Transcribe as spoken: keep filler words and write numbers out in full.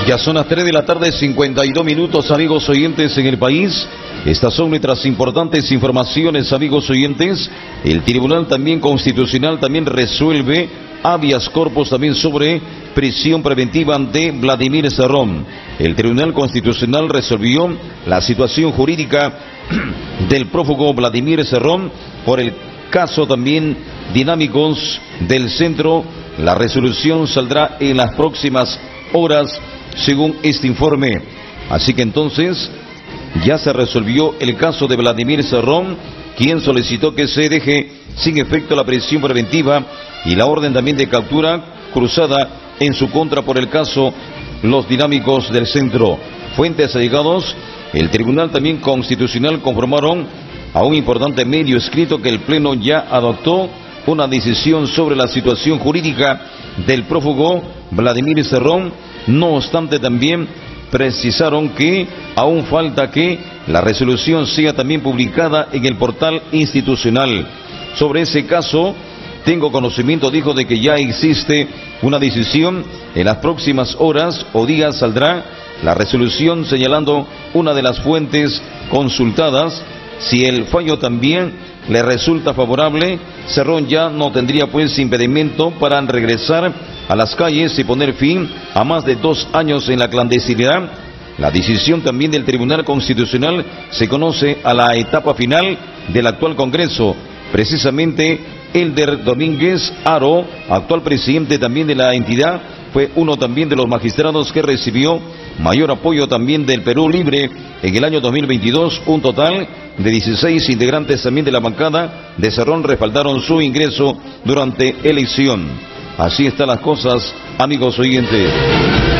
Ya son las tres de la tarde, cincuenta y dos minutos, amigos oyentes en el país. Estas son nuestras importantes informaciones, amigos oyentes. El Tribunal también Constitucional también resuelve habeas corpus también sobre prisión preventiva de Vladimir Cerrón. El Tribunal Constitucional resolvió la situación jurídica del prófugo Vladimir Cerrón por el caso también Dinámicos del Centro. La resolución saldrá en las próximas horas, según este informe. Así que entonces ya se resolvió el caso de Vladimir Cerrón, quien solicitó que se deje sin efecto la prisión preventiva y la orden también de captura cruzada en su contra por el caso Los Dinámicos del Centro. Fuentes allegados, el Tribunal también Constitucional conformaron a un importante medio escrito que el Pleno ya adoptó una decisión sobre la situación jurídica del prófugo Vladimir Cerrón. No obstante, también precisaron que aún falta que la resolución sea también publicada en el portal institucional. Sobre ese caso, tengo conocimiento, dijo, de que ya existe una decisión. En las próximas horas o días saldrá la resolución, señalando una de las fuentes consultadas. Si el fallo también le resulta favorable, Cerrón ya no tendría pues impedimento para regresar a las calles y poner fin a más de dos años en la clandestinidad. La decisión también del Tribunal Constitucional se conoce a la etapa final del actual Congreso. Precisamente Elder Domínguez Haro, actual presidente también de la entidad, fue uno también de los magistrados que recibió mayor apoyo también del Perú Libre en el año dos mil veintidós. Un total de dieciséis integrantes también de la bancada de Cerrón respaldaron su ingreso durante elección. Así están las cosas, amigos oyentes.